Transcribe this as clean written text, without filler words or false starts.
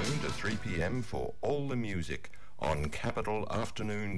noon to 3 p.m. for all the music on Capital Afternoon